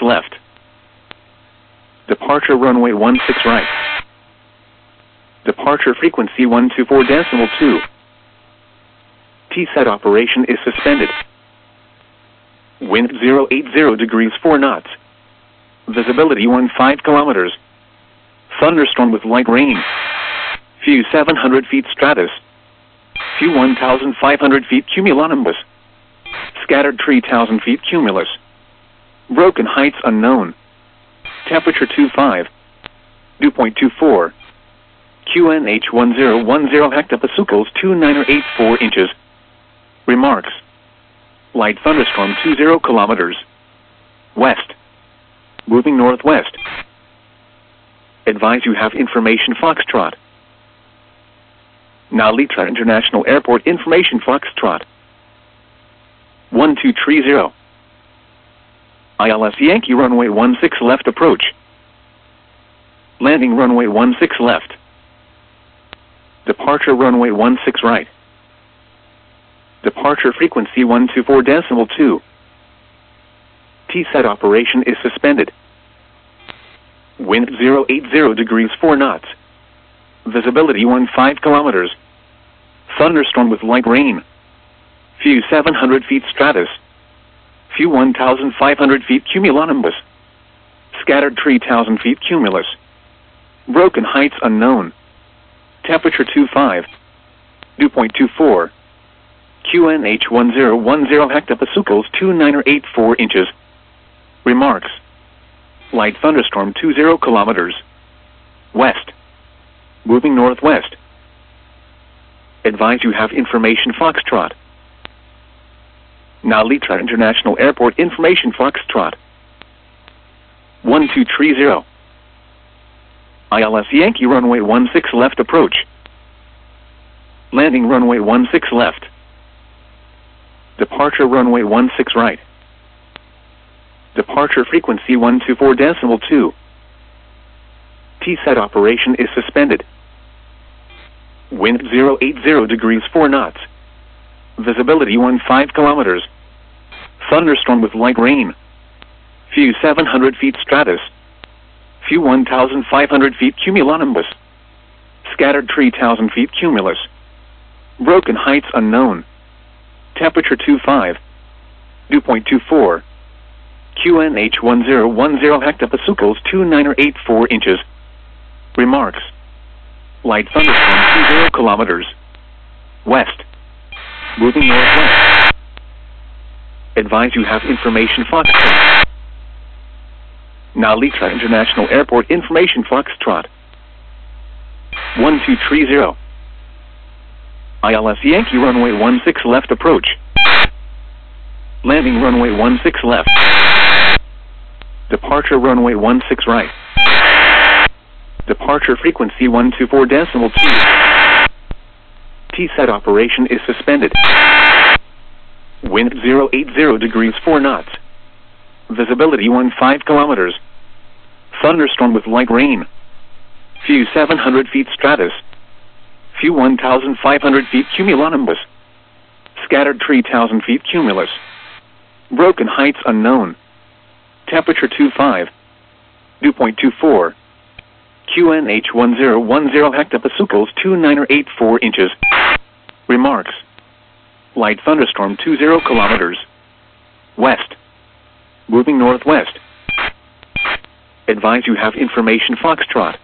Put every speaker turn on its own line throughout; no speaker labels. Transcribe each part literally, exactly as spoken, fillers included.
left. Departure runway one six right. Departure frequency one two four decimal two. T SET operation is suspended. Wind zero eight zero degrees four knots. Visibility one five kilometers. Thunderstorm with light rain. Few seven hundred feet stratus. Few one thousand five hundred feet cumulonimbus. Scattered three thousand feet cumulus. Broken heights unknown. Temperature two five. Dew point two four. Q N H one zero one zero hectopascals two nine or eight four inches. Remarks. Light thunderstorm two zero kilometers. West. Moving northwest. Advise you have information Foxtrot. Now Litra International Airport information Foxtrot. one two three zero. I L S Yankee runway one six left approach. Landing runway one six left. Departure runway one six right. Departure frequency one two four decimal two. T SET operation is suspended. Wind zero eight zero degrees four knots. Visibility one five kilometers. Thunderstorm with light rain. Few seven hundred feet stratus. Few one thousand five hundred feet cumulonimbus. Scattered three thousand feet cumulus. Broken heights unknown. Temperature two five. Dew point two four. Q N H one zero one zero hectopascals two nine or eight four inches. Remarks. Light thunderstorm two zero kilometers. West. Moving northwest. Advise you have information Foxtrot. Now Litra International Airport information Foxtrot. one two three zero. I L S Yankee runway one six left approach. Landing runway one six left. Departure runway one six right. Departure frequency one two four decimal two. T SET operation is suspended. Wind zero eight zero degrees four knots. Visibility one five kilometers. Thunderstorm with light rain. Few seven hundred feet stratus. Few one thousand five hundred feet cumulonimbus. Scattered three thousand feet cumulus. Broken heights unknown. Temperature two five. Dew point two four. Q N H one zero one zero hectopascals two nine or eight four inches. Remarks. Light thunderstorm two zero kilometers. West. Moving northwest. Advise you have information Foxtrot. Now Litra International Airport information Foxtrot. one two three zero. I L S Yankee runway one six left approach. Landing runway one six left. Departure runway one six right. Departure frequency one two four decimal two. T SET operation is suspended. Wind zero eight zero degrees four knots. Visibility one five kilometers. Thunderstorm with light rain. Few seven hundred feet stratus. Few one thousand five hundred feet cumulonimbus. Scattered three thousand feet cumulus. Broken heights unknown. Temperature two five. Dew point two four. Q N H one zero one zero hectopascals two nine or eight four inches. Remarks. Light thunderstorm two zero kilometers. West. Moving northwest. Advise you have information Foxtrot.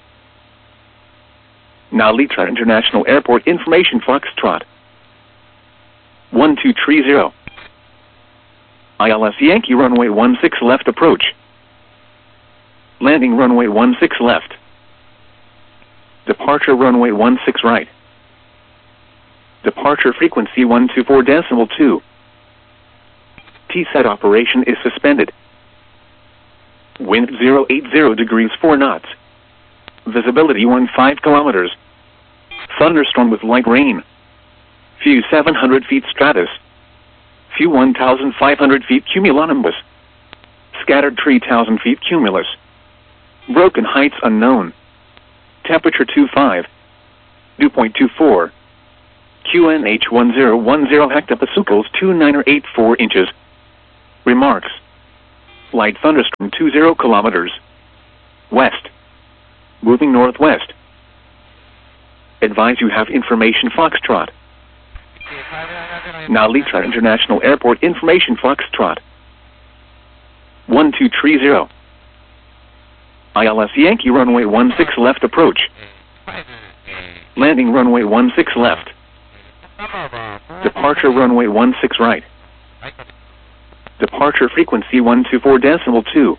Now Litra International Airport information Foxtrot. one two three zero. I L S Yankee runway one six left approach. Landing runway one six left. Departure runway one six right. Departure frequency one two four decimal two. T SET operation is suspended. Wind zero eight zero degrees four knots. Visibility one five kilometers. Thunderstorm with light rain. Few seven hundred feet stratus. Few one thousand five hundred feet cumulonimbus. Scattered three thousand feet cumulus. Broken heights unknown. Temperature two five. Dew point two four. Q N H one zero one zero hectopascals two nine or eight four inches. Remarks. Light thunderstorm two zero kilometers. West. Moving northwest. Advise you have information Foxtrot. Now Litra International Airport information Foxtrot. one two three zero. I L S Yankee runway one six left approach. Landing runway one six left. Departure runway one six right. Departure frequency one two four decimal two.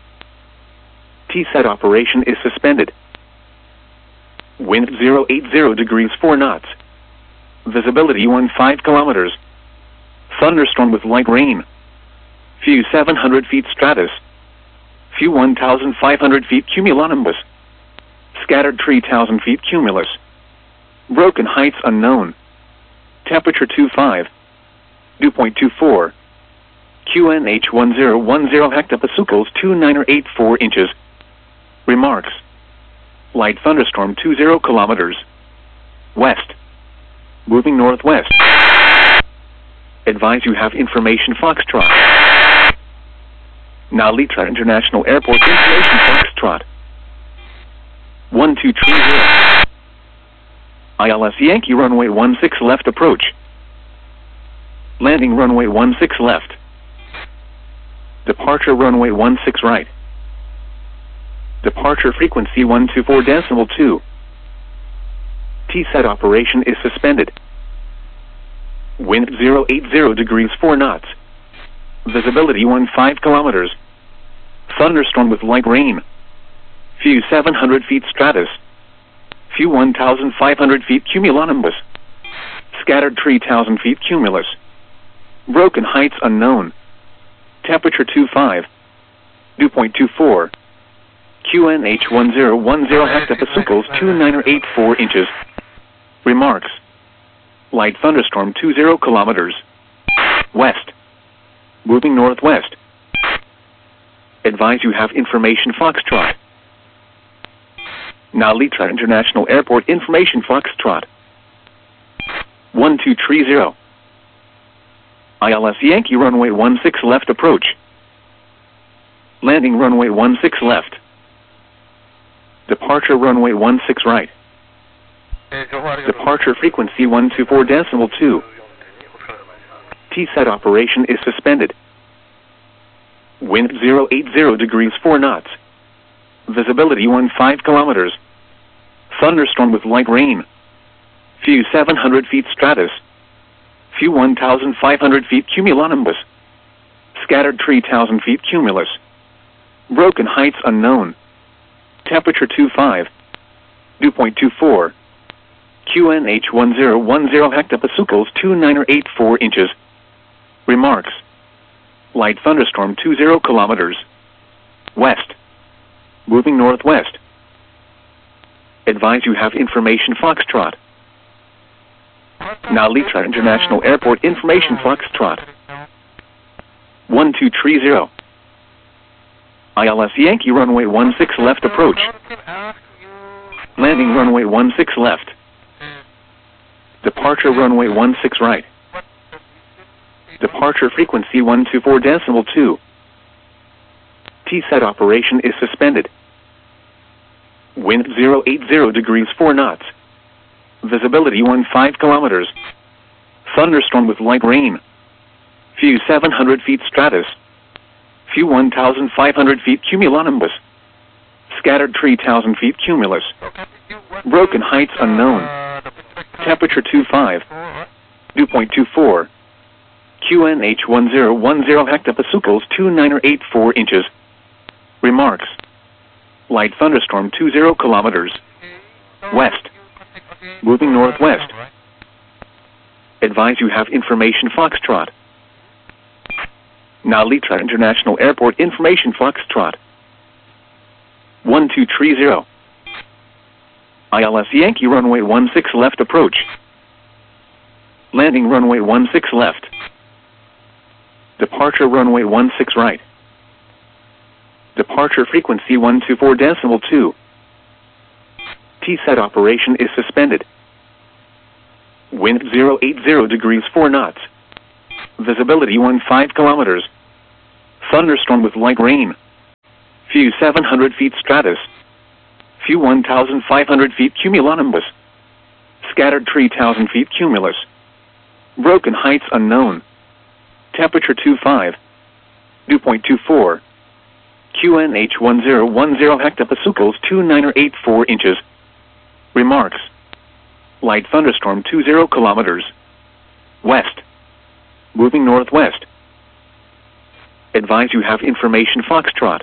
T SET operation is suspended. Wind zero eight zero degrees four knots. Visibility one five kilometers. Thunderstorm with light rain. Few seven hundred feet stratus. Few one thousand five hundred feet cumulonimbus. Scattered three thousand feet cumulus. Broken heights unknown. Temperature two five. Dew point two four. Q N H one zero one zero hectopascals two nine eight four inches. Remarks. Light thunderstorm two zero kilometers. West. Moving northwest. Advise you have information Foxtrot. Now Litra International Airport information Foxtrot. one two three zero. I L S Yankee runway one six left approach. Landing runway one six left. Departure runway one six right. Departure frequency one two four decimal two. T SET operation is suspended. Wind zero eight zero degrees four knots. Visibility one five kilometers. Thunderstorm with light rain. Few seven hundred feet stratus. Few one thousand five hundred feet cumulonimbus. Scattered three thousand feet cumulus. Broken heights unknown. Temperature two five. Dew point two four. Q N H one zero one zero hectopascals two nine eight four inches. Remarks. Light thunderstorm two zero kilometers. West. Moving northwest. Advise you have information Foxtrot. Now Litra International Airport information Foxtrot. one two three zero. I L S Yankee runway one six left approach. Landing runway one six left. Departure runway one six right. Departure frequency one two four decimal two. T SET operation is suspended. Wind zero eight zero degrees four knots. Visibility one five kilometers. Thunderstorm with light rain. Few seven hundred feet stratus. Few one thousand five hundred feet cumulonimbus. Scattered three thousand feet cumulus. Broken heights unknown. Temperature two five. Dew point two four. Q N H one zero one zero hectopascals two nine eight four inches. Remarks. Light thunderstorm two zero kilometers. West. Moving northwest. Advise you have information Foxtrot. Now Litra International Airport information Foxtrot. one two three zero. I L S Yankee runway one six left approach. Landing runway one six left. Departure runway one six right. Departure frequency one two four decimal two. T SET operation is suspended. Wind zero eight zero degrees four knots. Visibility one five kilometers. Thunderstorm with light rain. Few seven hundred feet stratus. Few one thousand five hundred feet cumulonimbus. Scattered three thousand feet cumulus. Broken heights unknown. Temperature two five. Dew point two four. Q N H one zero one zero hectopascals two nine eight four inches. Remarks. Light thunderstorm two zero kilometers. West. Moving northwest. Advise you have information Foxtrot. Now Litra International Airport information Foxtrot. one two three zero. I L S Yankee runway one six left approach. Landing runway one six left. Departure runway one six right. Departure frequency one two four decimal two. T SET operation is suspended. Wind zero eight zero degrees four knots. Visibility one five kilometers. thunderstorm with light rain. Few seven hundred feet stratus. Few one thousand five hundred feet cumulonimbus. Scattered three thousand feet cumulus. Broken heights unknown. Temperature twenty-five. Dew point two four. Q N H one zero one zero hectopascals two nine eight four inches. Remarks. Light thunderstorm two zero kilometers. West. Moving northwest. Advise you have information Foxtrot.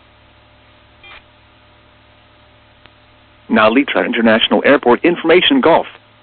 Now Letra International Airport information Golf.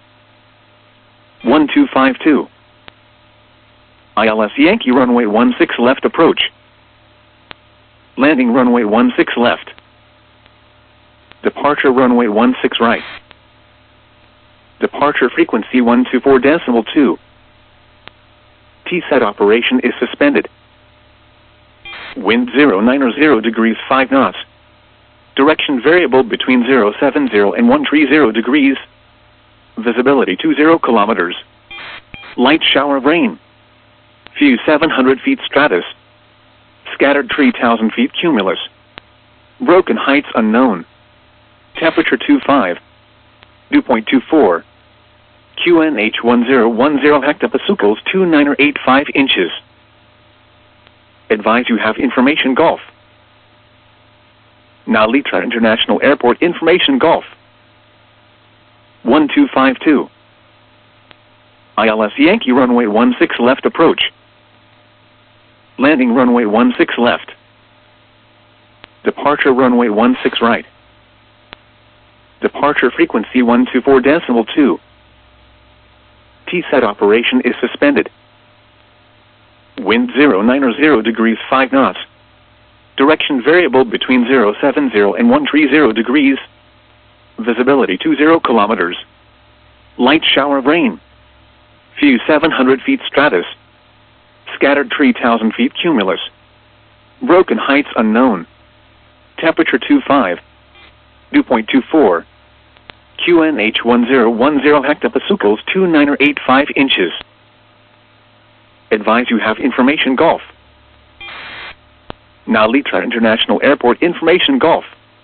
one two five two. I L S Yankee runway one six left approach. Landing runway one six left. Departure runway one six right. Departure frequency one two four decimal two. T SET operation is suspended. Wind zero nine zero degrees five knots. Direction variable between zero seven zero and one three zero degrees. Visibility two zero kilometers. Light shower of rain. Few seven hundred feet stratus. Scattered three thousand feet cumulus. Broken heights unknown. Temperature twenty-five. Dew point two four. Q N H one zero one zero hectopascals two nine eight five inches. Advise you have information Golf. Now Letra International Airport information Golf. one two five two. I L S Yankee runway one six left approach. Landing runway one six left. Departure runway one six right. Departure frequency one two four decimal two. T SET operation is suspended. Wind zero nine zero degrees five knots. Direction variable between zero seven zero and one three zero degrees. Visibility two zero kilometers. Light shower of rain. Few seven hundred feet stratus. Scattered three thousand feet cumulus. Broken heights unknown. Temperature twenty-five. Dew point two four. Q N H one zero one zero hectopascals two nine eight five inches. Advise you have information Golf. Now Letra International Airport information Golf.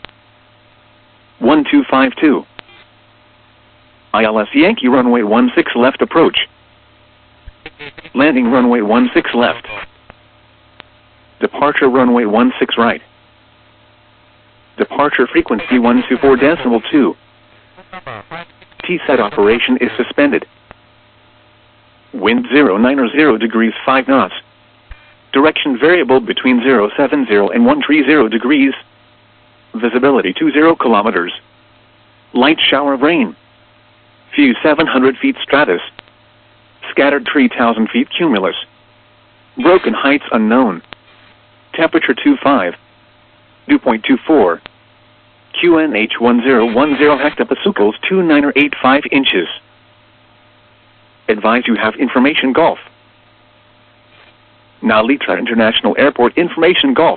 one two five two. I L S Yankee runway one six left approach. Landing runway one six left. Departure runway one six right. Departure frequency one two four decimal two. T SET operation is suspended. Wind zero nine zero degrees five knots. Direction variable between zero seven zero and one three zero degrees. Visibility two zero kilometers. Light shower of rain. Few seven hundred feet stratus. Scattered three thousand feet cumulus. Broken heights unknown. Temperature twenty-five. Dew point two four. Q N H one zero one zero hectopascals two nine eight five inches. Advise you have information Golf. Now Letra International Airport information Golf.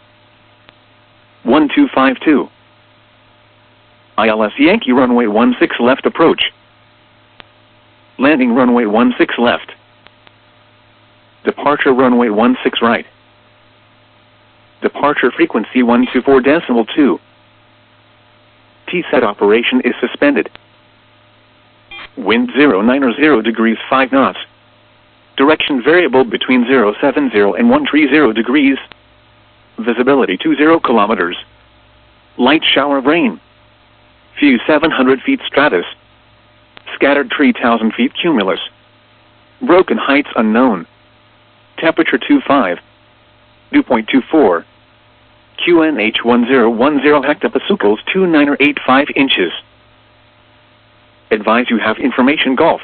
one two five two. I L S Yankee runway one six left approach. Landing runway one six left. Departure runway one six right. Departure frequency one two four decimal two. T SET operation is suspended. Wind zero nine zero degrees five knots. Direction variable between zero seven zero and one three zero degrees. Visibility two zero kilometers. Light shower of rain. Few seven hundred feet stratus. Scattered three thousand feet cumulus. Broken heights unknown. Temperature twenty-five. Dew point two four. Q N H one zero one zero hectopascals two nine eight five inches. Advise you have information Golf.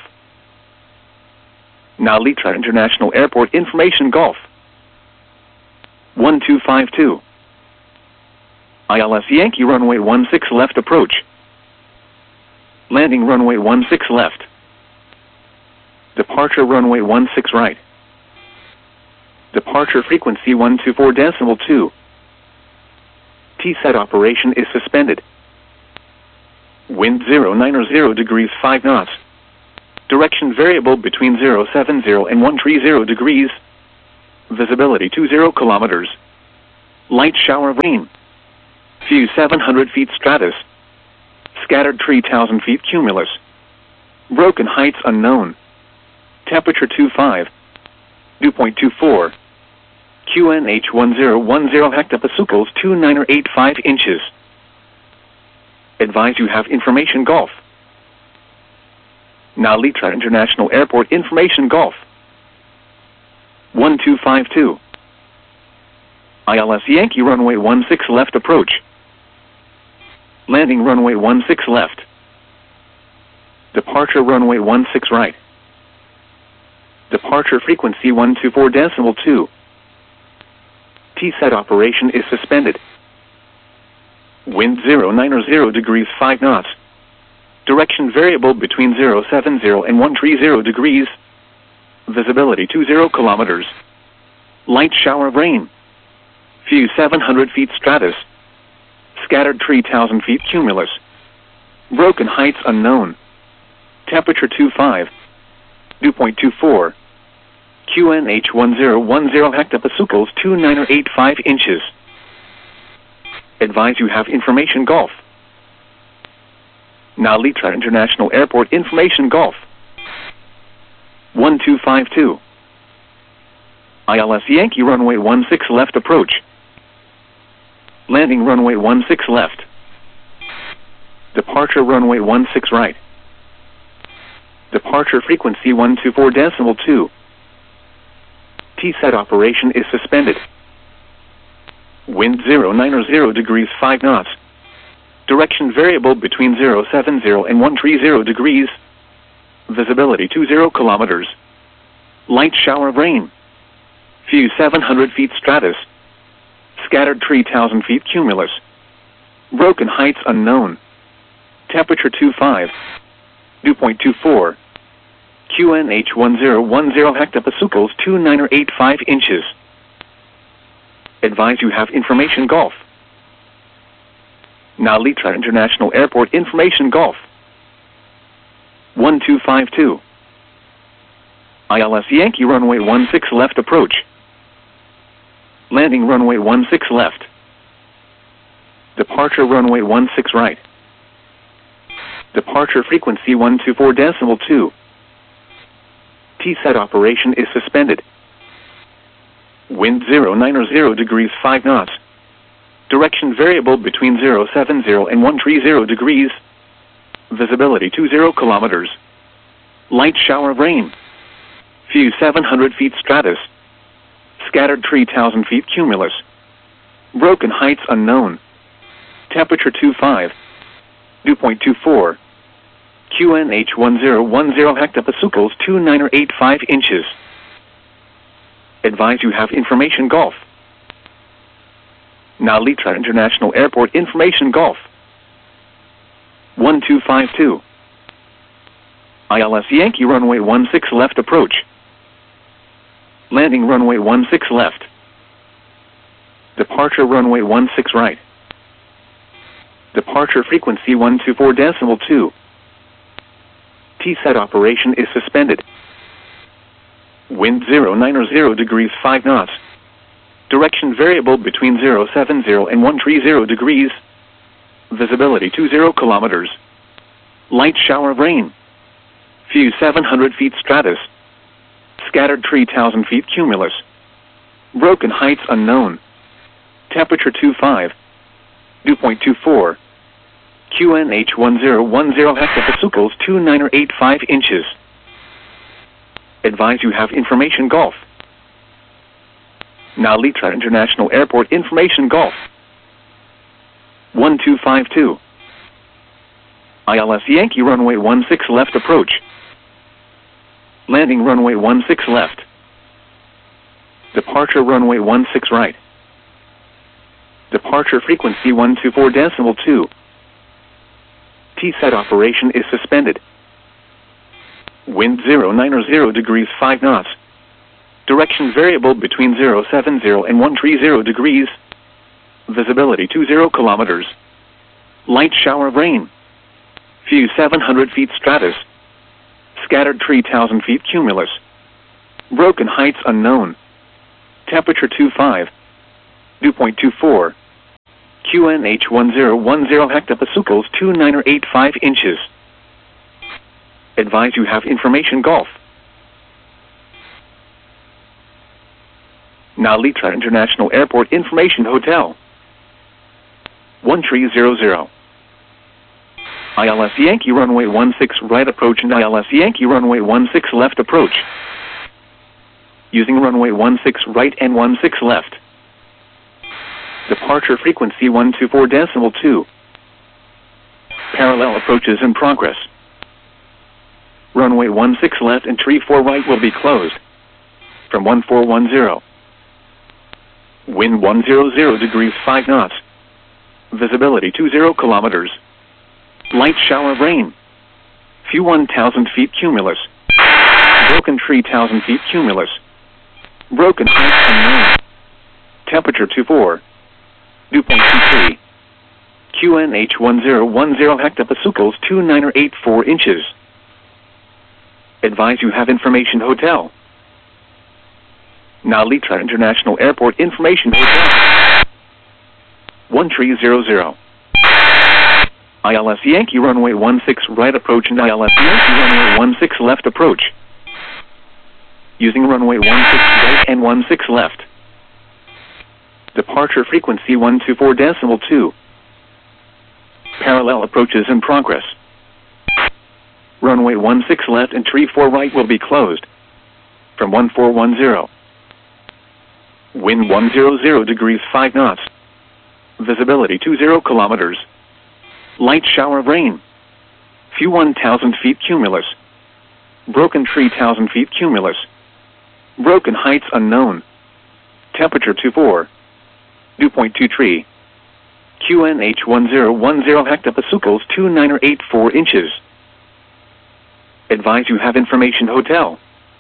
Now Letra International Airport information Golf. one two five two. I L S Yankee runway one six left approach. Landing runway one six left. Departure runway one six right. Departure frequency one two four decimal two. T SET operation is suspended. Wind zero nine zero degrees five knots. Direction variable between zero seven zero and one three zero degrees. Visibility two zero kilometers. Light shower of rain. View seven hundred feet stratus. Scattered tree one thousand feet cumulus. Broken heights unknown. Temperature two five. Dew point two four. Q N H one zero one zero hectopascals two nine or eight five inches. Advise you have information Golf. Now Litra International Airport information Golf. one two five two. I L S Yankee runway one six left approach. Landing runway one six left. Departure runway one six right. Departure frequency one two four decimal two. T SET operation is suspended. Wind zero nine or zero degrees five knots. Direction variable between zero seven zero and one three zero degrees. Visibility two zero kilometers. Light shower of rain. View seven hundred feet stratus. Scattered tree one thousand feet cumulus. Broken heights unknown. Temperature two five. Dew point two four. Q N H one zero one zero hectopascals two nine or eight five inches. Advise you have information Golf. Now Litra International Airport information Golf. one two five two. I L S Yankee runway one six left approach. Landing runway one six left. Departure runway one six right. Departure frequency one two four decimal two. T SET operation is suspended. Wind zero nine or zero degrees five knots. Direction variable between zero seven zero and one three zero degrees. Visibility two zero kilometers. Light shower of rain. View seven hundred feet stratus. Scattered tree one thousand feet cumulus. Broken heights unknown. Temperature two five. Dew point two four. Q N H one zero one zero hectopascals two nine or eight five inches. Advise you have information Golf. Now Litra International Airport information Golf. one two five two. I L S Yankee runway one six left approach. Landing runway one six left. Departure runway one six right. Departure frequency one two four decimal two. T SET operation is suspended. Wind zero nine or zero degrees five knots. Direction variable between zero seven zero and one three zero degrees. Visibility two zero kilometers. Light shower of rain. View seven hundred feet stratus. Scattered tree one thousand feet cumulus. Broken heights unknown. Temperature two five. Dew point two four. Q N H one zero one zero hectopascals two nine or eight five inches. Advise you have information Golf. Now Litra International Airport information Golf. one two five two. I L S Yankee runway one six left approach. Landing runway one six left. Departure runway one six right. Departure frequency one two four decimal two. T SET operation is suspended. Wind zero nine or zero degrees five knots. Direction variable between zero seven zero and one three zero degrees. Visibility two zero kilometers. Light shower of rain. View seven hundred feet stratus. Scattered tree one thousand feet cumulus. Broken heights unknown. Temperature two five. Dew point two four. Q N H one zero one zero hectopascals two nine or eight five inches. Advise you have information Golf. Now Litra International Airport information Golf. one two five two. I L S Yankee runway one six left approach. Landing runway one six left. Departure runway one six right. Departure frequency one two four decimal two. T SET operation is suspended. Wind zero nine or zero degrees five knots. Direction variable between zero seven zero and one three zero degrees. Visibility two zero kilometers. Light shower of rain. View seven hundred feet stratus. Scattered tree one thousand feet cumulus. Broken heights unknown. Temperature twenty-five. Dew point two four. Q N H one zero one zero hectopascals two nine or eight five inches. Advise you have information Golf. Nalita International Airport Information Hotel. one three zero zero. I L S Yankee runway one six right approach and I L S Yankee runway one six left approach. Using runway one six right and one six left. Departure frequency one two four decimal two. Parallel approaches in progress. Runway one six left and three four right will be closed. From one four one zero. Wind one hundred degrees five knots. Visibility two zero kilometers. Light shower of rain. Few one thousand feet cumulus. Broken tree one thousand feet cumulus. Broken height unknown. Temperature two four. Dew point two three. Q N H one zero one zero hectopascals two nine or eight four inches. Advise you have information Hotel. Nalita International Airport Information Hotel. one three zero zero. I L S Yankee runway one six right approach and I L S Yankee runway one six left approach. Using runway one six right and one six left. Departure frequency one two four decimal two. Parallel approaches in progress. Runway one six left and three four right will be closed. From one four one zero. Wind one hundred degrees five knots. Visibility two zero kilometers. Light shower of rain. Few one thousand feet cumulus. Broken tree one thousand feet cumulus. Broken heights unknown. Temperature two four. Dew point two three. Q N H one zero one zero hectopascals two nine or eight four inches. Advise you have information Hotel.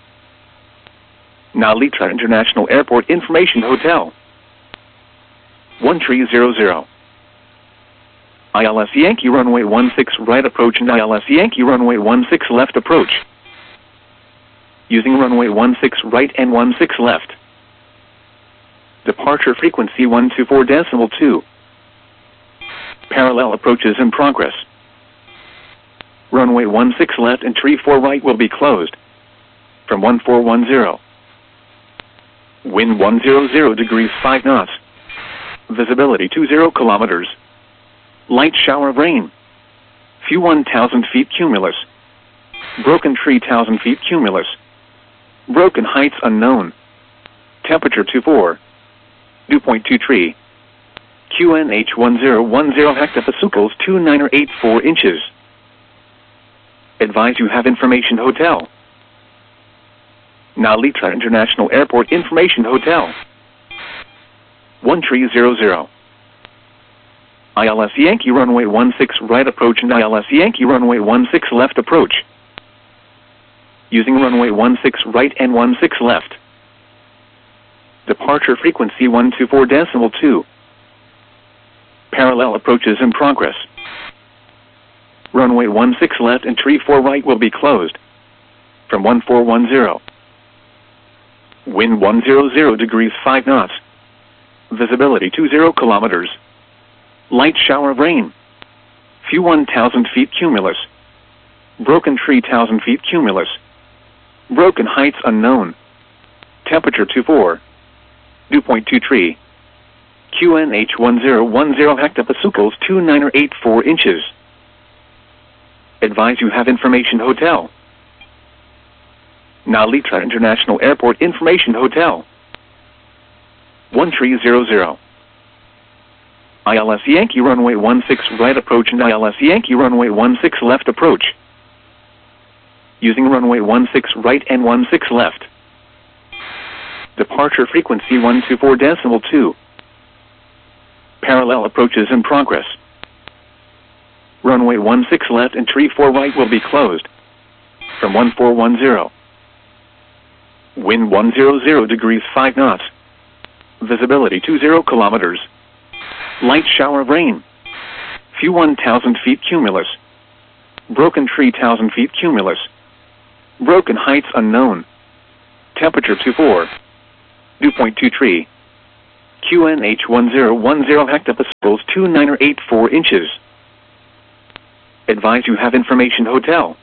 Nalita International Airport Information Hotel. one three zero zero. I L S Yankee runway one six right approach and I L S Yankee runway one six left approach. Using runway one six right and one six left. Departure frequency one two four decimal two. Parallel approaches in progress. Runway one six left and three four right will be closed. From one four one zero. Wind one hundred degrees five knots. Visibility two zero kilometers. Light shower of rain. Few one thousand feet cumulus. Broken tree one thousand feet cumulus. Broken heights unknown. Temperature two four. Dew point two three. Q N H one zero one zero hectopascals two nine or eight four inches. Advise you have information Hotel. Nalita International Airport Information Hotel. one three zero zero. I L S Yankee runway one six right approach and I L S Yankee runway one six left approach. Using runway one six right and one six left. Departure frequency one two four decimal two. Parallel approaches in progress. Runway one six left and three four right will be closed. From one four one zero. Wind one hundred degrees five knots. Visibility two zero kilometers. Light shower of rain. Few one thousand feet cumulus. Broken tree one thousand feet cumulus. Broken heights unknown. Temperature two four. Dew point two three. Q N H one zero one zero hectopascals two nine or eight four inches. Advise you have information Hotel. Nalita International Airport Information Hotel. one three zero zero. I L S Yankee runway one six right approach and I L S Yankee runway one six left approach. Using runway one six right and one six left. Departure frequency one two four decimal two. Parallel approaches in progress. Runway one six left and three four right will be closed. From one four one zero. Wind one hundred degrees five knots. Visibility two zero kilometers. Light shower of rain. Few one thousand feet cumulus. Broken tree one thousand feet cumulus. Broken heights unknown. Temperature two four. dew point two tree. Q N H one zero one zero hectopascals two nine or eight four inches. Advise you have information hotel.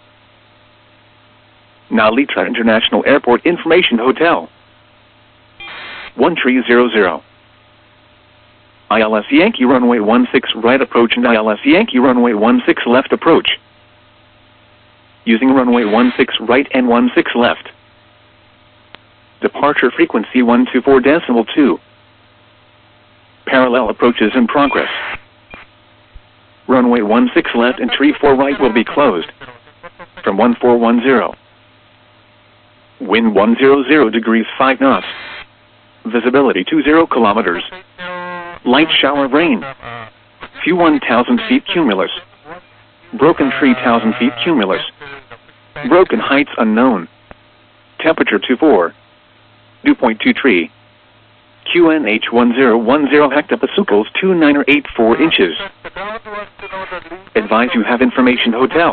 Nalita International Airport Information Hotel. one three zero zero. I L S Yankee runway one six right approach and I L S Yankee runway one six left approach. Using runway one six right and one six left. Departure frequency one two four decimal two. Parallel approaches in progress. Runway one six left and three four right will be closed. From one four one zero. Wind one hundred degrees five knots. Visibility two zero kilometers. Light shower of rain. Few one thousand feet cumulus. Broken tree thousand feet cumulus. Broken heights unknown. Temperature two four. Dew point two tree. Q N H one zero one zero hectopascals two nine or eight four inches. Advise you have information hotel.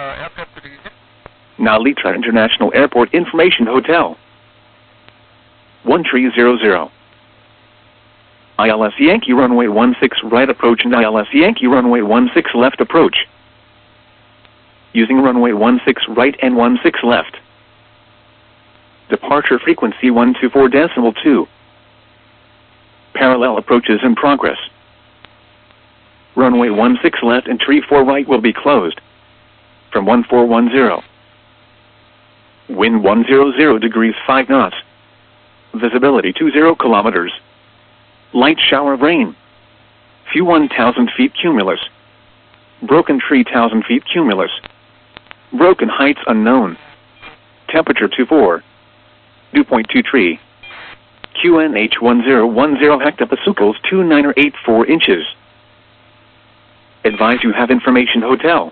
Nalita International Airport Information Hotel. one three zero zero. I L S Yankee runway one six right approach and I L S Yankee runway one six left approach. Using runway one six right and one six left. Departure frequency one two four decimal two. Parallel approaches in progress. Runway one six left and three four right will be closed. From one four one zero. Wind one hundred degrees five knots. Visibility two zero kilometers. Light shower of rain. Few one thousand feet cumulus. Broken tree thousand feet cumulus. Broken heights unknown. Temperature two four. Dew point two tree. Q N H one zero one zero hectopascals two nine or eight four inches. Advise you have information hotel.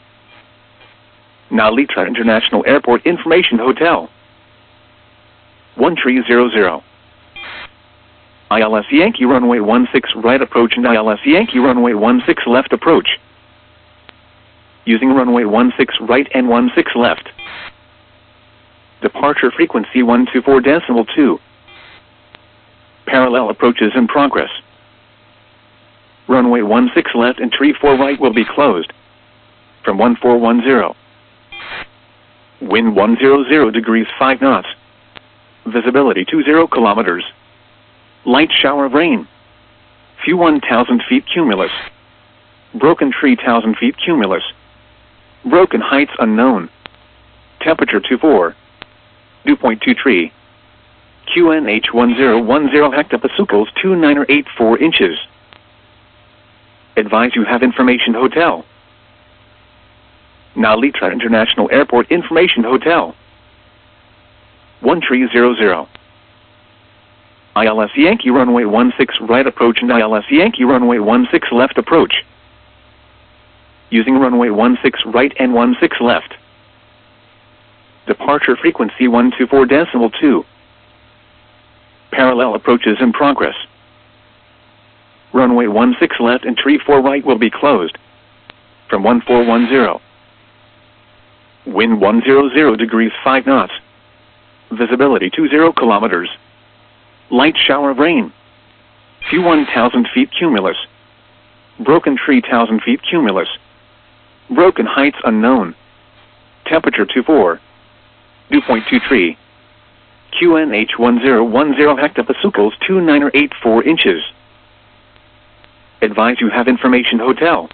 Nalita International Airport Information Hotel. one three zero zero. I L S Yankee runway one six right approach and I L S Yankee runway one six left approach. Using runway one six right and one six left. Departure frequency one two four decimal two. Parallel approaches in progress. Runway one six left and three four right will be closed. From one four one zero. Wind one hundred degrees five knots. Visibility two zero kilometers. Light shower of rain. Few one thousand feet cumulus. Broken tree thousand feet cumulus. Broken heights unknown. Temperature two four. Dew point two tree. Q N H one zero one zero hectopascals two nine or eight four inches. Advise you have information hotel. Nalita International Airport Information Hotel. one three zero zero. I L S Yankee runway one six right approach and I L S Yankee runway one six left approach. Using runway one six right and one six left. Departure frequency one two four decimal two. Parallel approaches in progress. Runway one six left and three four right will be closed. From one four one zero. Wind one hundred degrees five knots. Visibility two zero kilometers. Light shower of rain. Few one thousand feet cumulus. Broken tree thousand feet cumulus. Broken heights unknown. Temperature two four. Dew point two tree. Q N H one zero one zero hectopascals two nine or eight four inches. Advise you have information hotel.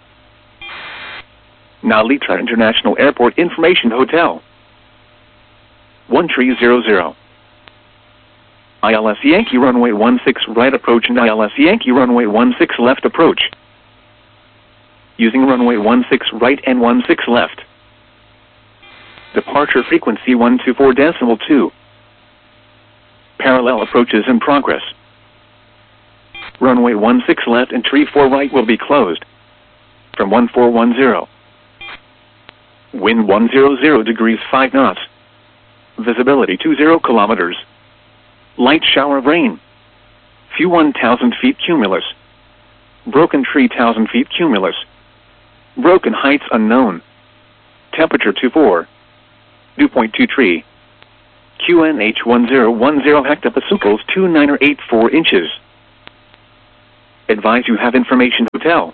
Nalita International Airport Information Hotel. one three zero zero. I L S Yankee runway one six right approach and I L S Yankee runway one six left approach. Using runway one six right and one six left. Departure frequency one two four decimal two. Parallel approaches in progress. Runway one six left and three four right will be closed. From one four one zero. Wind one hundred degrees five knots. Visibility two zero kilometers. Light shower of rain. Few one thousand feet cumulus. Broken tree thousand feet cumulus. Broken heights unknown. Temperature two four. Dew point two tree. Q N H one zero one zero hectopascals two nine eight four inches. Advise you have information hotel.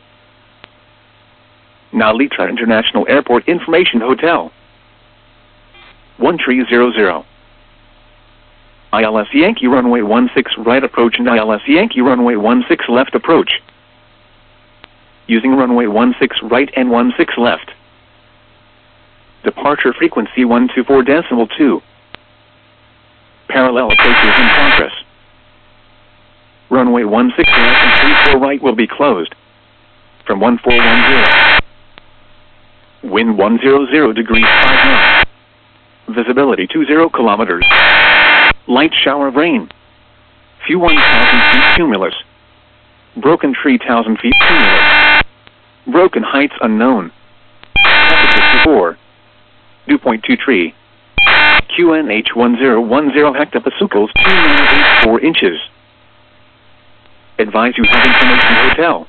Nalitra International Airport Information Hotel. one three zero zero. I L S Yankee runway one six right approach and I L S Yankee runway one six left approach. Using runway one six right and one six left. Departure frequency one two four decimal two. Parallel approaches in progress. Runway one six left and three four right will be closed. From one four one zero. Wind one hundred degrees five knots. Visibility two zero kilometers. Light shower of rain. Few one thousand feet cumulus. Broken tree one thousand feet cumulus. Broken heights unknown. Temperature four. Dew point two three. Q N H one zero one zero hectopascals two nine eight four inches. Advise you have information hotel.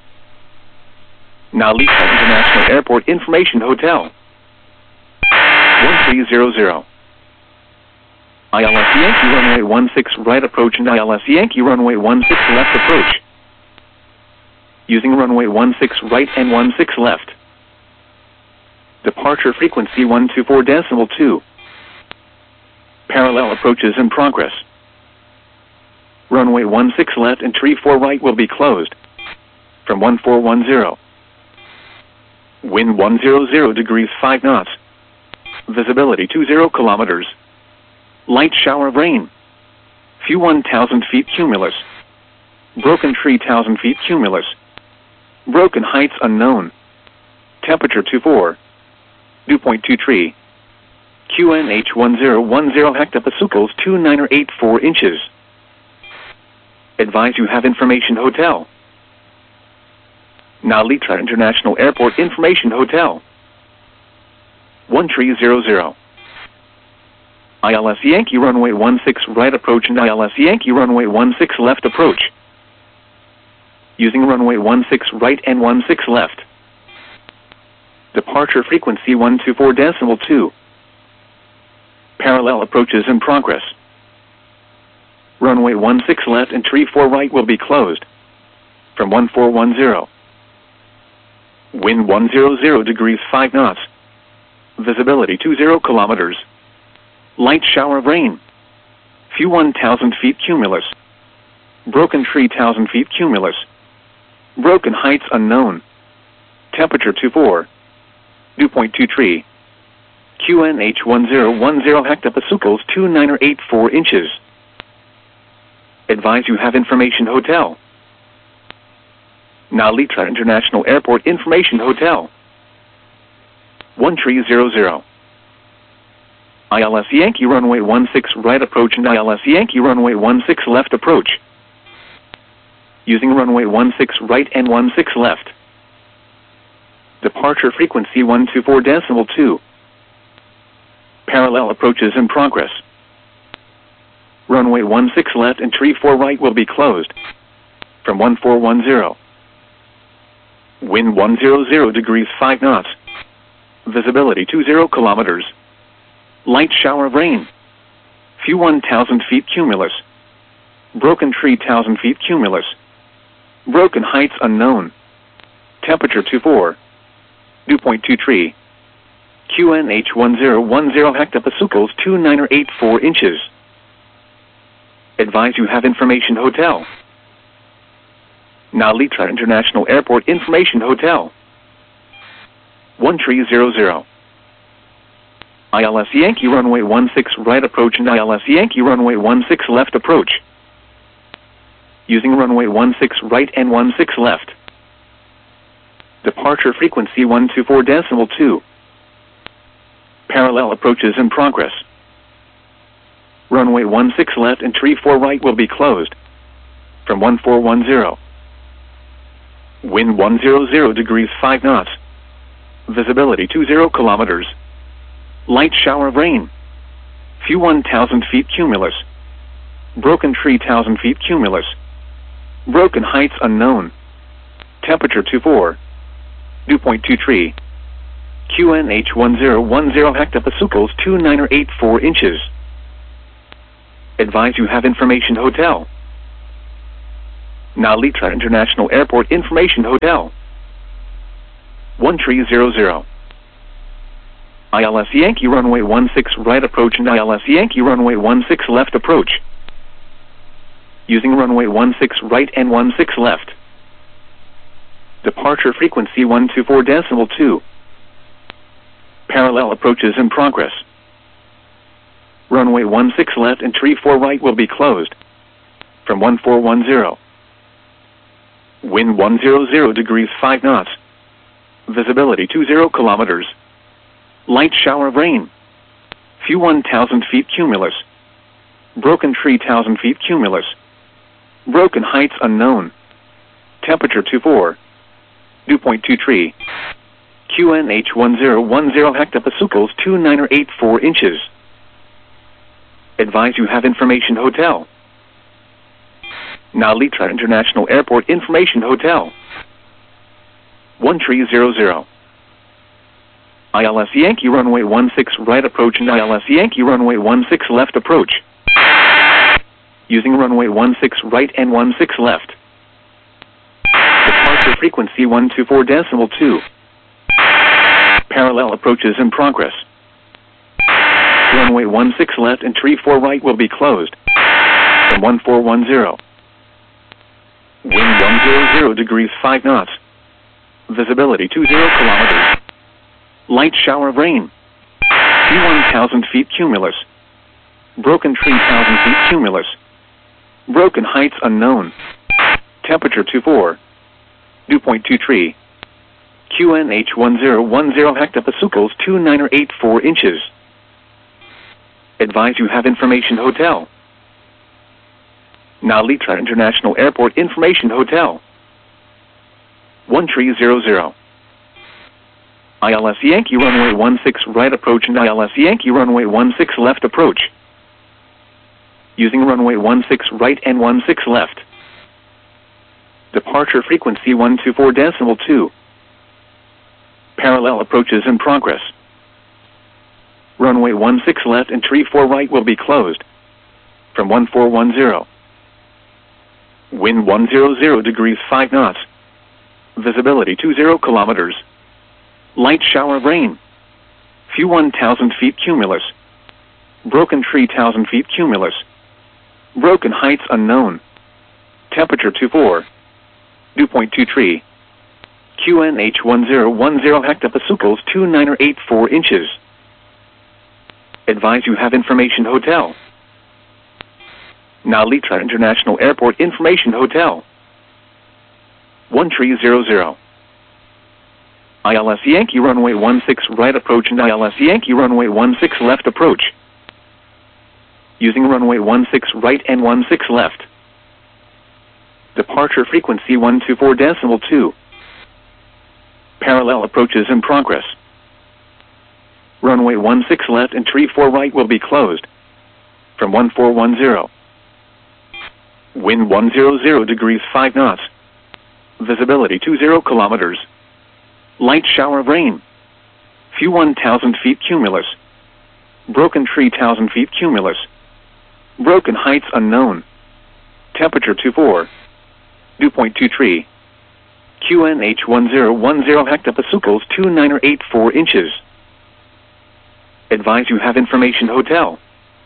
Nalitra International Airport Information Hotel. one three zero zero. I L S Yankee runway one six right approach and I L S Yankee runway one six left approach. Using runway one six right and one six left. Departure frequency one two four decimal two. Parallel approaches in progress. Runway one six left and three four right will be closed. From one four one zero. Wind one hundred degrees five knots. Visibility two zero kilometers. Light shower of rain. Few one thousand feet cumulus. Broken tree one thousand feet cumulus. Broken heights unknown. Temperature two four. Dew point two three. Q N H one zero one zero hectopascals two nine eight four inches. Advise you have information hotel. Nalitra International Airport Information Hotel. one three zero zero. I L S Yankee runway one six right approach and I L S Yankee runway one six left approach. Using runway one six right and one six left. Departure frequency one two four decimal two. Parallel approaches in progress. Runway one six left and three four right will be closed. From one four one zero. Wind one hundred degrees five knots. Visibility two zero kilometers. Light shower of rain. Few one thousand feet cumulus. Broken tree one thousand feet cumulus. Broken heights unknown. Temperature two four. Dew point two three. Q N H one zero one zero hectopascals two nine eight four inches. Advise you have information hotel. Nalitra International Airport Information Hotel. one three zero zero. I L S Yankee runway one six right approach and I L S Yankee runway one six left approach. Using runway one six right and one six left. Departure frequency one two four decimal two. Parallel approaches in progress. Runway one six left and three four right will be closed. From one four one zero. Wind one hundred degrees five knots. Visibility two zero kilometers. Light shower of rain. Few one thousand feet cumulus. Broken tree one thousand feet cumulus. Broken heights unknown. Temperature two four. Dew point two three. Q N H one zero one zero hectopascals two nine eight four inches. Advise you have information hotel. Nalitra International Airport Information Hotel. one three zero zero. I L S Yankee runway one six right approach and I L S Yankee runway one six left approach. Using runway one six right and one six left. Departure frequency one two four decimal two. Parallel approaches in progress. Runway one six left and three four right will be closed. From one four one zero. Wind one hundred degrees five knots. Visibility two zero kilometers. Light shower of rain. Few one thousand feet cumulus. Broken tree one thousand feet cumulus. Broken heights unknown. Temperature two four. Dew point two three. Q N H one zero one zero hectopascals two nine eight four inches. Advise you have information hotel. Nalitra International Airport Information Hotel. one three zero zero. I L S Yankee runway one six right approach and I L S Yankee runway one six left approach. Using runway one six right and one six left. Departure frequency one two four decimal two. Parallel approaches in progress. Runway one six left and three four right will be closed. From one four one zero. Wind one hundred degrees five knots. Visibility two zero kilometers. Light shower of rain. Few one thousand feet cumulus. Broken tree one thousand feet cumulus. Broken heights unknown. Temperature two four. Dew point two three. Q N H one zero one zero hectopascals two nine or eight four inches. Advise you have information hotel. Nalitra International Airport Information Hotel. one three zero zero. I L S Yankee runway one six right approach and I L S Yankee runway one six left approach. Using runway one six right and one six left. Departure frequency one two four decimal two. Parallel approaches in progress. Runway one six left and three four right will be closed. From one four one zero. Wind one hundred degrees five knots. Visibility two zero kilometers. Light shower of rain. Few one thousand feet cumulus. Broken tree one thousand feet cumulus. Broken heights unknown. Temperature two four. Dew point two three. Q N H one zero one zero hectopascals two nine or eight four inches. Advise you have information hotel. Nalitra International Airport Information Hotel. one three zero zero. I L S Yankee runway one six right approach and I L S Yankee runway one six left approach. Using runway one six right and one six left. Departure frequency one two four decimal two. Parallel approaches in progress. Runway one six left and three four right will be closed. From one four one zero. Wind one hundred degrees five knots. Visibility two zero kilometers. Light shower of rain. Few one thousand feet cumulus. Broken tree one thousand feet cumulus. Broken heights unknown. Temperature two four. Dew point two three. Q N H one zero one zero hectopascals two nine or eight four inches. Advise you have information hotel. Nalitra International Airport Information Hotel. one three zero zero. I L S Yankee runway one six right approach and I L S Yankee runway one six left approach. Using runway one six right and one six left. Departure frequency one two four decimal two. Parallel approaches in progress. Runway one six left and three four right will be closed. From one four one zero. Wind one hundred degrees five knots. Visibility two zero kilometers. Light shower of rain. Few one thousand feet cumulus. Broken tree one thousand feet cumulus. Broken heights unknown. Temperature two four. Dew point two three. Q N H one zero one zero hectopascals two nine or eight four inches. Advise you have information hotel.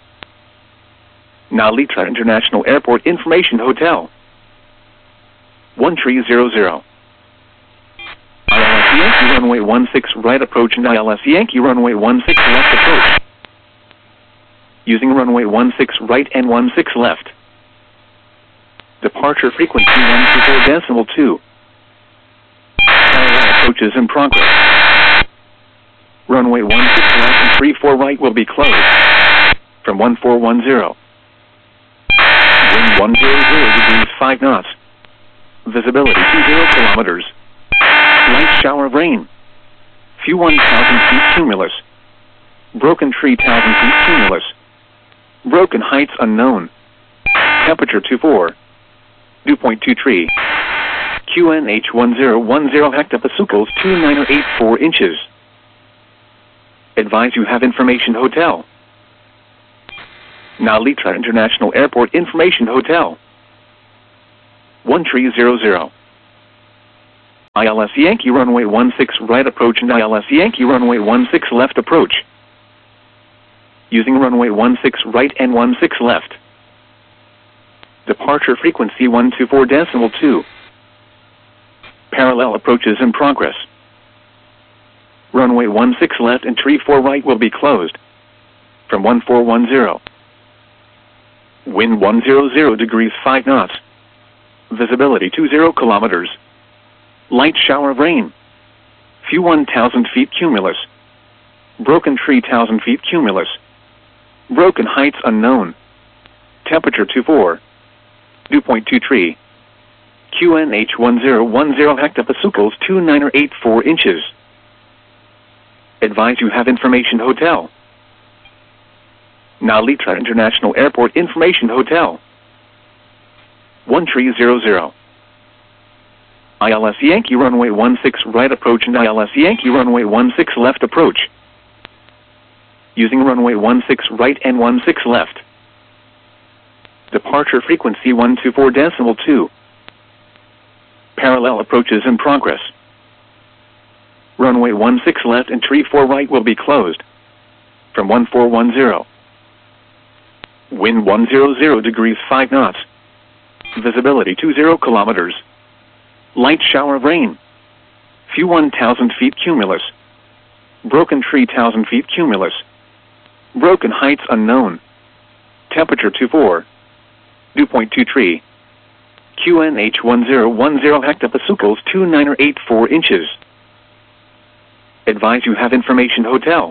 Nalitra International Airport Information Hotel. one three zero zero. I L S Yankee runway one six right approach and I L S Yankee runway one six left approach. Using runway one six right and one six left. Departure frequency one two four decimal two. Parallel approaches in progress. Runway one six left and three four right will be closed. From one four one zero. Wind one hundred degrees five knots. Visibility two zero kilometers. Light shower of rain. Few one thousand feet cumulus. Broken tree one thousand feet cumulus. Broken heights unknown. Temperature two four. Dew point two three. Q N H one zero one zero hectopascals two nine or eight four inches. Advise you have information hotel. Nalitra International Airport Information Hotel. one three zero zero. I L S Yankee runway one six right approach and I L S Yankee runway one six left approach. Using runway one six right and one six left. Departure frequency one two four decimal two. Parallel approaches in progress. Runway one six left and three four right will be closed. From one four one zero. Wind one hundred degrees five knots. Visibility two zero kilometers. Light shower of rain. Few one thousand feet cumulus. Broken tree one thousand feet cumulus. Broken heights unknown. Temperature two four. Dew point two three. Q N H one zero one zero hectopascals two nine or eight four inches. Advise you have information hotel. Nalitra International Airport Information Hotel. one three zero zero. I L S Yankee runway one six right approach and I L S Yankee runway one six left approach. Using runway one six right and one six left. Departure frequency one two four decimal two. Parallel approaches in progress. Runway one six left and three four right will be closed. From one four one zero. Wind one hundred degrees five knots. Visibility two zero kilometers. Light shower of rain. Few one thousand feet cumulus. Broken tree one thousand feet cumulus. Broken heights unknown. Temperature two four. Dew point two three. Q N H one zero one zero hectopascals two nine or eight four inches. Advise you have information hotel.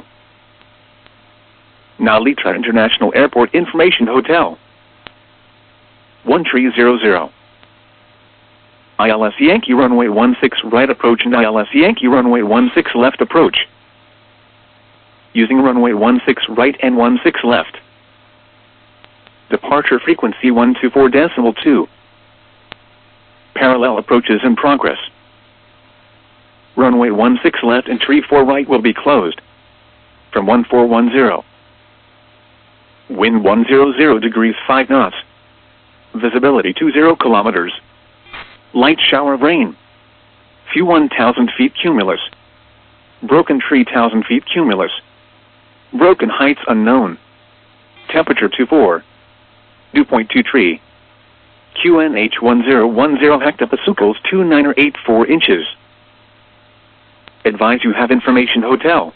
Nalitra International Airport Information Hotel. one three zero zero. I L S Yankee runway one six right approach and I L S Yankee runway one six left approach. Using runway one six right and one six left. Departure frequency one two four decimal two. Parallel approaches in progress. Runway one six left and three four right will be closed. From one four one zero. Wind one hundred degrees five knots. Visibility two zero kilometers. Light shower of rain. Few one thousand feet cumulus. Broken tree one thousand feet cumulus. Broken heights unknown. Temperature two four. Dew point two three. Q N H one zero one zero hectopascals two nine or eight four inches. Advise you have information hotel.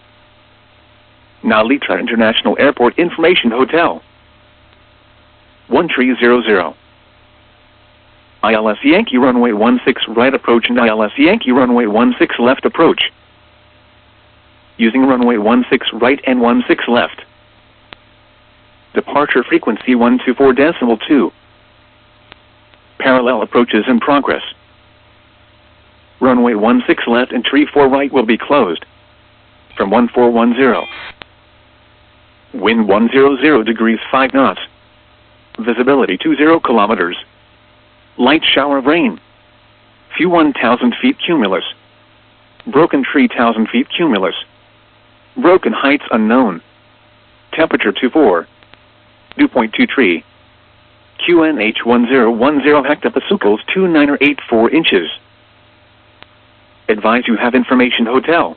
Nalitra International Airport Information Hotel. one three zero zero. I L S Yankee runway one six right approach and I L S Yankee runway one six left approach. Using runway one six right and one six left. Departure frequency one two four decimal two. Parallel approaches in progress. Runway one six left and three four right will be closed. From one four one zero. Wind one hundred degrees five knots. Visibility two zero kilometers. Light shower of rain. Few one thousand feet cumulus. Broken tree one thousand feet cumulus. Broken heights unknown. Temperature two four. Dew point two three. Q N H one zero one zero hectopascals two nine or eight four inches. Advise you have information hotel.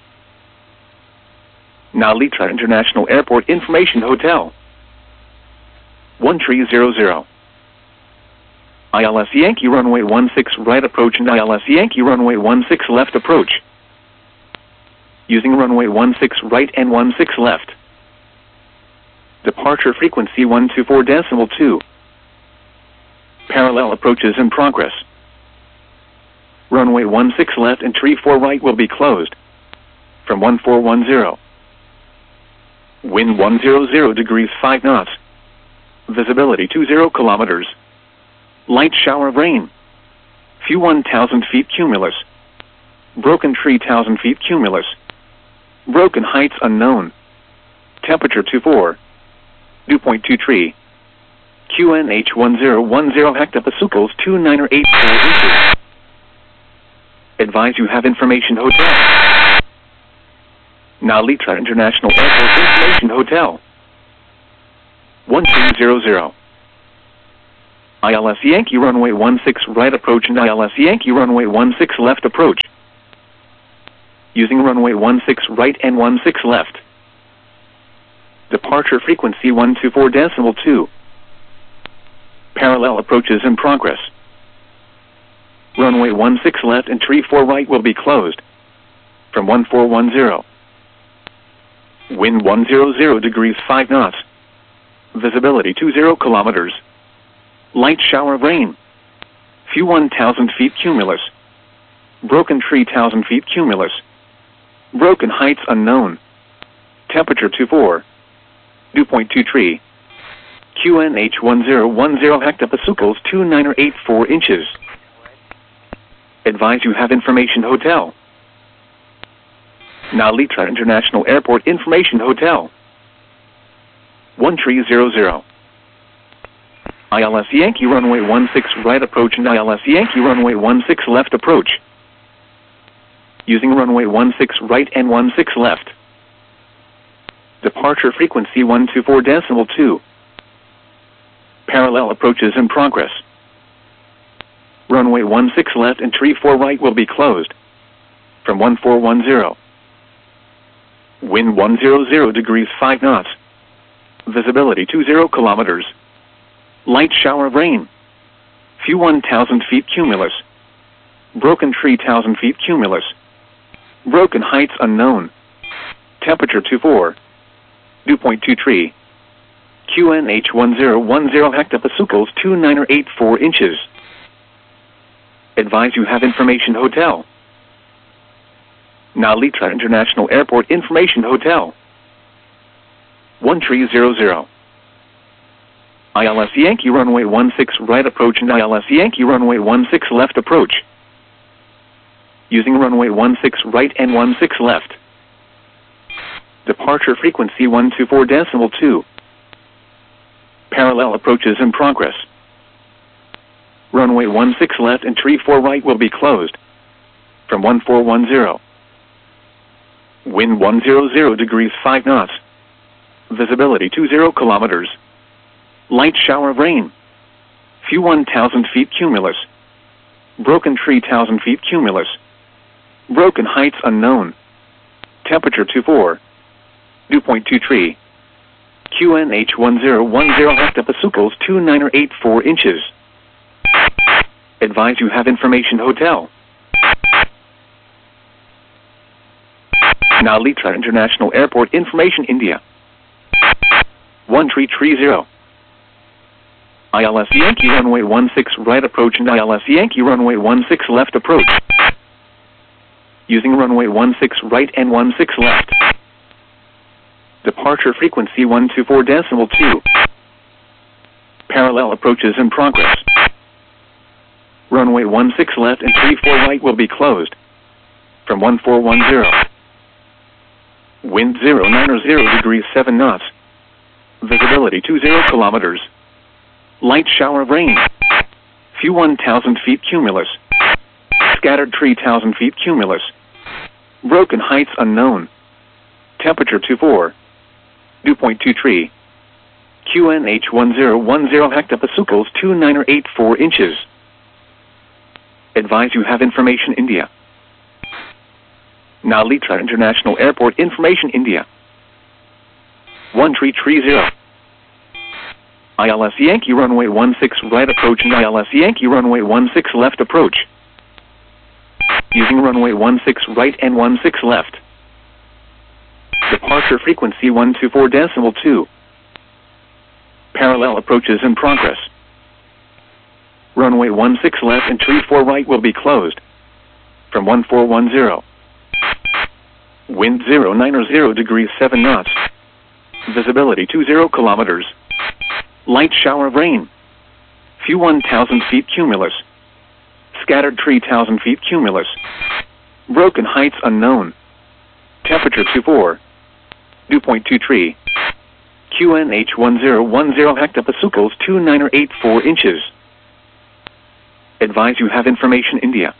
Nalitra International Airport Information Hotel. one three zero zero. I L S Yankee runway one six right approach and I L S Yankee runway one six left approach. Using runway one six right and one six left. Departure frequency one two four decimal two. Parallel approaches in progress. Runway one six left and three four right will be closed. From one four one zero. Wind one hundred degrees five knots. Visibility two zero kilometers. Light shower of rain. Few one thousand feet cumulus. Broken tree one thousand feet cumulus. Broken heights unknown. Temperature two four. Dew point two three. Q N H one zero one zero hectopascals two nine or eight four inches. Advise you have information hotel. Nalitra International Airport Information Hotel. one two zero zero. I L S Yankee runway one six right approach and I L S Yankee runway one six left approach. Using runway one six right and one six left. Departure frequency one two four decimal two. Parallel approaches in progress. Runway one six left and tree four right will be closed. From one four one zero. Wind one hundred degrees five knots. Visibility two zero kilometers. Light shower of rain. Few one thousand feet cumulus. Broken tree one thousand feet cumulus. Broken heights unknown. Temperature two four. Dew point two three. Q N H one zero one zero hectopascals two nine or eight four inches. Advise you have information hotel. Nalitra International Airport Information Hotel. one three zero zero. I L S Yankee runway one six right approach and I L S Yankee runway one six left approach. Using runway one six right and one six left. Departure frequency one two four decimal two. Parallel approaches in progress. Runway one six left and tree four right will be closed. From one four one zero. Wind one hundred degrees five knots. Visibility two zero kilometers. Light shower of rain. Few one thousand feet cumulus. Broken tree one thousand feet cumulus. Broken heights unknown. Temperature two four. Dew point two three. Q N H one zero one zero hectopascals two nine or eight four inches. Advise you have information hotel. Nalitra International Airport Information Hotel. one three zero zero. I L S Yankee runway one six right approach and I L S Yankee runway one six left approach. Using runway one six right and one six left. Departure frequency one two four decimal two. Parallel approaches in progress. Runway one six left and tree four right will be closed. From one four one zero. Wind one hundred degrees five knots. Visibility two zero kilometers. Light shower of rain. Few one thousand feet cumulus. Broken tree one thousand feet cumulus. Broken heights unknown. Temperature two four. Dew point two three. Q N H one zero one zero hectopascals two nine or eight four inches. Advise you have information hotel. Nalitra International Airport Information India. one three three zero. I L S Yankee runway one six right approach and I L S Yankee runway one six left approach. Using runway one six right and one six left. Departure frequency one two four decimal two. Parallel approaches in progress. Runway one six left and tree four right will be closed. From one four one zero. Wind zero nine or zero degrees seven knots. Visibility two zero kilometers. Light shower of rain. Few one thousand feet cumulus. Scattered tree one thousand feet cumulus. Broken heights unknown. Temperature two four. Dew point two three. Q N H one zero one zero hectopascals two nine or eight four inches. Advise you have information India. Nalitra International Airport Information India. one three three zero. I L S Yankee runway one six right approach and I L S Yankee runway one six left approach. Using runway one six right and one six left. Departure frequency one two four decimal two. Parallel approaches in progress. Runway one six left and tree four right will be closed. From one four one zero. Wind zero nine or zero degrees seven knots. Visibility two zero kilometers. Light shower of rain. Few one thousand feet cumulus. Scattered tree one thousand feet cumulus. Broken heights unknown. Temperature two four. Dew point two three. Q N H one zero one zero hectopascals two nine or eight four inches. Advise you have information India.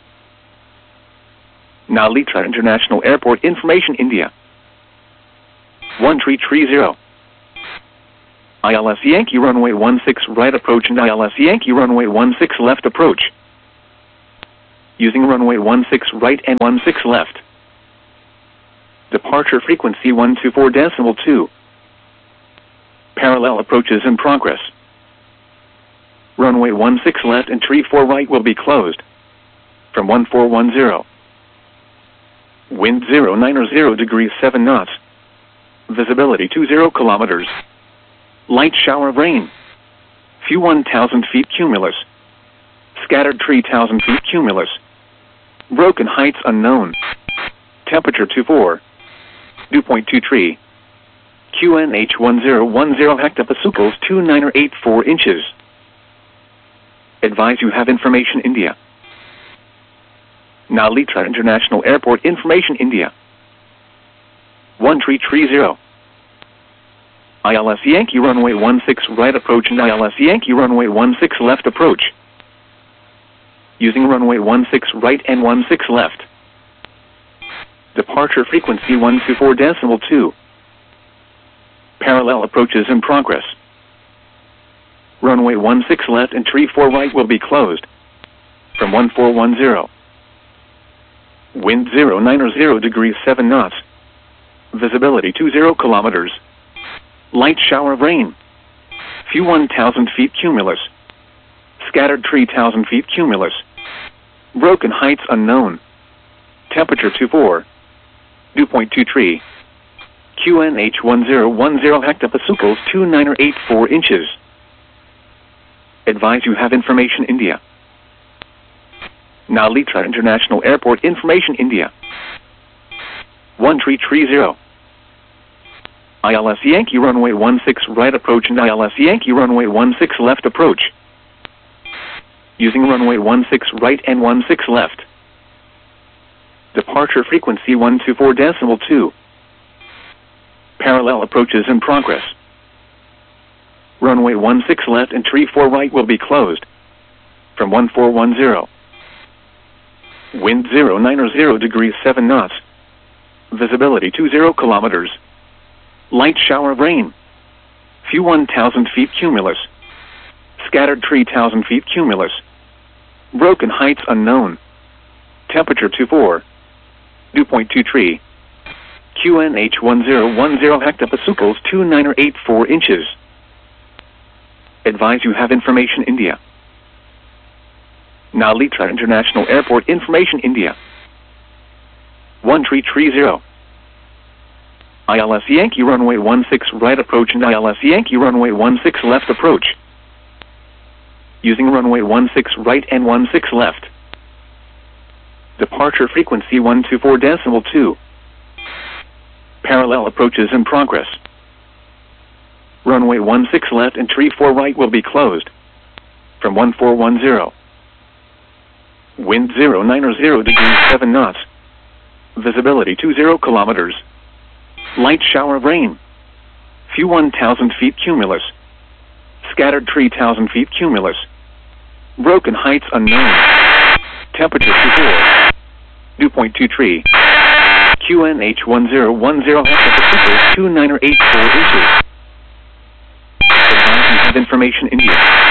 Nalitra International Airport Information India. one three three zero. I L S Yankee runway one six right approach and I L S Yankee runway one six left approach. Using runway one six right and one six left. Departure frequency one two four decimal two. Parallel approaches in progress. Runway one six left and tree four right will be closed. From one four one zero. Wind zero nine zero degrees seven knots. Visibility two zero kilometers. Light shower of rain. Few one thousand feet cumulus. Scattered three thousand feet cumulus. Broken heights unknown. Temperature two four. Dew point two three. Q N H one zero one zero hectopascals two nine eight four inches. Advise you have information India. Nalitra International Airport information India. one three three zero. I L S Yankee runway one six right approach and I L S Yankee runway one six left approach. Using runway one six right and one six left. Departure frequency one two four decimal two. Parallel approaches in progress. Runway one six left and tree four right will be closed. From one four one zero. Wind zero nine zero degrees seven knots. Visibility two zero kilometers. Light shower of rain. Few one thousand feet cumulus. Scattered three thousand feet cumulus. Broken heights unknown. Temperature two four. Dew point two three. Q N H one zero one zero hectopascals two nine eight four inches. Advise you have information India. Nalitra International Airport information India. one three three zero. I L S Yankee runway one six right approach and I L S Yankee runway one six left approach. Using runway one six right and one six left. Departure frequency one two four decimal two. Parallel approaches in progress. Runway one six left and tree four right will be closed. From one four one zero. Wind zero nine zero degrees seven knots. Visibility two zero kilometers. Light shower of rain. Few one thousand feet cumulus. Scattered three thousand feet cumulus. Broken heights unknown. Temperature two four. Dew point two three. Q N H one zero one zero hectopascals two nine eight four inches. Advise you have information India. Nalitra International Airport information India. one three three zero. I L S Yankee runway one six right approach and I L S Yankee runway one six left approach. Using runway one six right and one six left. Departure frequency one two four decimal two. Parallel approaches in progress. Runway one six left and tree four right will be closed. From one four one zero. Wind zero nine zero degrees seven knots. Visibility two zero kilometers. Light shower of rain. Few one thousand feet cumulus. Scattered three thousand feet cumulus. Broken heights unknown. Temperature two four. Dew point two three. Q N H one zero one zero hectopascals two nine eight four inches. Advise you have information India. Nalitra International Airport information India. one three three zero. Using runway one six right and one six left. Departure frequency one two four decimal two. Parallel approaches in progress. Runway one six left and tree four right will be closed. From one four one zero. Wind zero nine zero degrees seven knots. Visibility two zero kilometers. Light shower of rain. Few one thousand feet cumulus. Scattered three thousand feet cumulus. Broken heights unknown. Temperature two four. Dew point two three. Q N H one zero one zero hectopascals two nine eight four inches. Advise you have information India.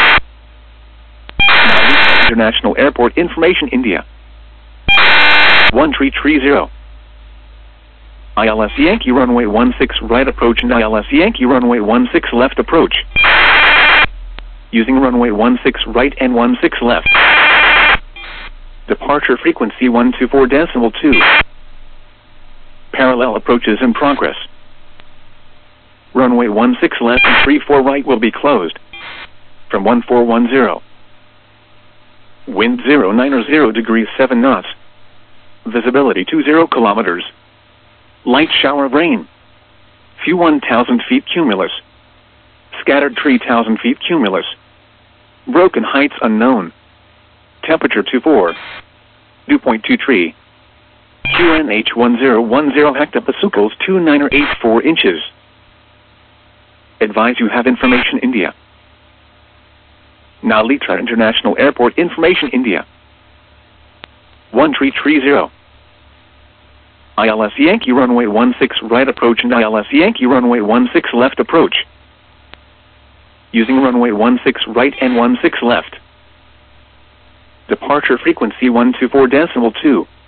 Nalitra International Airport information India. one three three zero. I L S Yankee runway one six right approach and I L S Yankee runway one six left approach. Using runway one six right and one six left. Departure frequency one two four decimal two. Parallel approaches in progress. Runway one six left and tree four right will be closed. From one four one zero. Wind zero nine zero degrees seven knots. Visibility two zero kilometers. Light shower of rain. Few one thousand feet cumulus. Scattered three thousand feet cumulus. Broken heights unknown. Temperature two four. Dew point two three. Q N H one zero one zero hectopascals two nine eight four inches. Advise you have information India. Nalitra International Airport information India. one three three zero. I L S Yankee runway one six right approach and I L S Yankee runway one six left approach. using runway one six right and one six left. Departure frequency one two four decimal two.